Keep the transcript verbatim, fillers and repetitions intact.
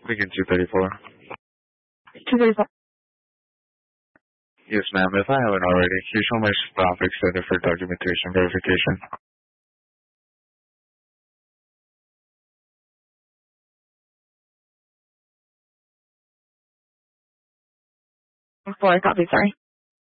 Lincoln two thirty-four. two thirty-four. Yes, ma'am. If I haven't already, can you show my stop extended for documentation verification? Four, copy, sorry.